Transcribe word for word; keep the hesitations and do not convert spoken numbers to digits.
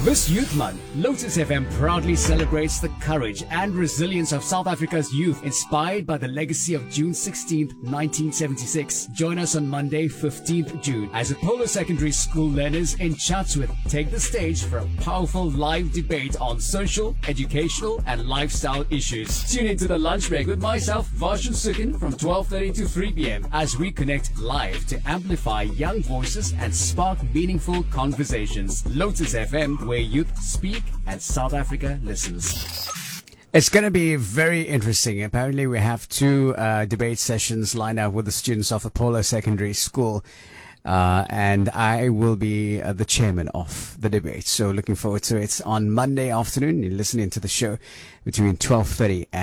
This Youth Month, Lotus F M proudly celebrates the courage and resilience of South Africa's youth, inspired by the legacy of June sixteenth, nineteen seventy-six. Join us on Monday, fifteenth June, as Apollo Secondary School learners in Chatsworth take the stage for a powerful live debate on social, educational, and lifestyle issues. Tune into the lunch break with myself, Varshan Sukin, from twelve thirty to three p.m. as we connect live to amplify young voices and spark meaningful conversations. Lotus F M, where youth speak and South Africa listens. It's going to be very interesting. Apparently, we have two uh, debate sessions lined up with the students of Apollo Secondary School. Uh, and I will be uh, the chairman of the debate. So looking forward to it on Monday afternoon. You're listening to the show between twelve thirty and